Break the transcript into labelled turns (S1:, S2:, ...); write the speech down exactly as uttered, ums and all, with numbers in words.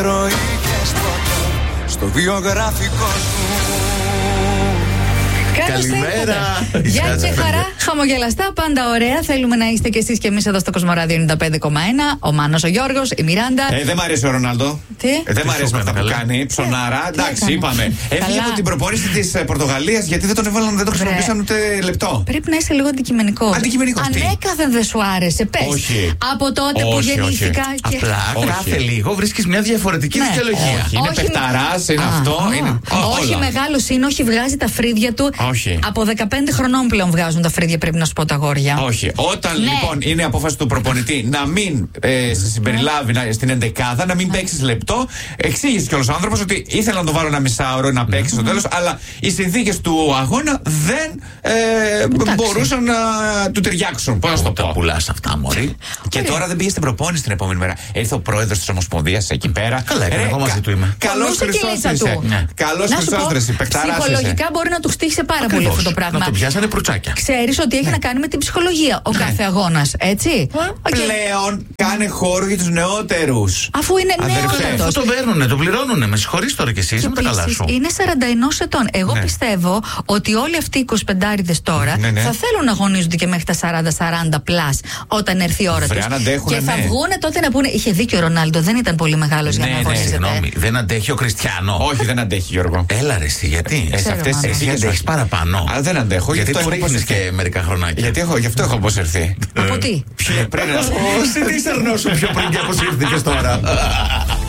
S1: Στο βιογραφικό σου.
S2: Καλημέρα.
S3: Γεια και χαρά, χαμογελαστά, πάντα ωραία. Θέλουμε να είστε κι εσείς και εμείς εδώ στο Κοσμοράδιο ενενήντα πέντε κόμμα ένα. Ο Μάνος, ο Γιώργος, η Μιράντα.
S1: Ε, δεν μ' αρέσει ο Ρονάλντο.
S3: Τι?
S1: Ε, δεν μ' αρέσει με αυτά που κάνει. Ψωνάρα. Εντάξει, είπαμε. Έφυγε από την προπόνηση της Πορτογαλίας γιατί δεν τον έβαλαν, δεν το χρησιμοποίησαν ούτε λεπτό.
S3: Πρέπει να είσαι λίγο αντικειμενικό.
S1: Αντικειμενικός τι?
S3: Ανέκαθεν δεν σου άρεσε. Πες.
S1: Όχι.
S3: Από τότε
S1: όχι,
S3: που γεννήθηκα.
S2: Όχι.
S3: Και...
S2: Απλά κάθε λίγο βρίσκεις μια διαφορετική
S3: ναι.
S2: δικαιολογία.
S1: Όχι, είναι
S3: όχι
S1: παιχταράς, είναι
S3: α,
S1: αυτό.
S3: α,
S1: Είναι...
S3: όχι μεγάλος είναι, όχι βγάζει τα φρύδια του.
S1: Όχι.
S3: Από δεκαπέντε χρονών πλέον βγάζουν τα φρύδια, πρέπει να σου πω τα αγόρια.
S1: Όχι. Όταν
S3: ναι.
S1: λοιπόν είναι απόφαση του προπονητή να μην ε, σε συμπεριλάβει να, στην εντεκάδα, να μην ναι. παίξει λεπτό, εξήγησε κιόλας ο άνθρωπος ότι ήθελα να το βάλω ένα μισάωρο να παίξει στο τέλος, αλλά οι συνθήκες του αγώνα δεν ε, μπορούσαν να του ταιριάξουν. Πώς να σου το πω.
S2: Τα πουλάς αυτά, μωρή.
S1: Και τώρα δεν πήγε στην προπόνηση την επόμενη μέρα. Ήρθε ο πρόεδρος της Ομοσπονδίας εκεί πέρα.
S2: Καλά, έκανε, εγώ μαζί του είμαι.
S1: Καλός Χριστός είσαι. Καλός Χριστός είσαι.
S3: Ψυχολογικά μπορεί να του χτύχει πάρα πολύ αυτό το πράγμα.
S2: Να το πιάσανε προυτσάκια.
S3: Ξέρεις ότι έχει να κάνει με την ψυχολογία ο κάθε αγώνας, έτσι.
S1: Πλέον κάνε χώρο για τους νεότερους.
S3: Αφού είναι νεότερο.
S2: Αυτό το παίρνουνε, το πληρώνουνε. Με συγχωρείς τώρα κι εσύ, είσαι με τα καλά σου.
S3: Είναι σαράντα ένα ετών. Εγώ πιστεύω ότι όλοι αυτοί οι εικοσιπεντάριδες τώρα θα θέλουν να αγωνίζονται και μέχρι τα σαράντα σαράντα πλας όταν έρθει η ώρα τους. Και θα βγούνε τότε να πούνε: είχε δίκιο ο Ρονάλντο, δεν ήταν πολύ μεγάλος για να αγωνίζεται.
S2: Συγγνώμη, δεν αντέχει ο Κριστιανό.
S1: Όχι, δεν αντέχει, Γιώργο.
S2: Έλα ρε, εσύ, γιατί. Εσύ αντέχεις παραπάνω.
S1: Α, δεν αντέχω.
S2: Γιατί το ρίχνεις και μερικά χρονάκια.
S1: Γιατί έχω, γι' αυτό έχω αποσυρθεί.
S3: Από τι?
S1: Πρέπει να σου πω.
S2: Σε τι σερνώσου πιο πριν και αποσύρθηκες τώρα.